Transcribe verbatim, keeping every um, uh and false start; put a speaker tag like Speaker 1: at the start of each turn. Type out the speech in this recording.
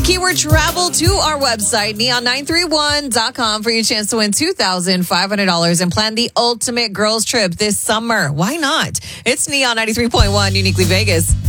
Speaker 1: Keyword travel to our website, neon nine three one dot com, for your chance to win two thousand five hundred dollars and plan the ultimate girls trip this summer. Why not? It's Neon ninety-three point one, Uniquely Vegas.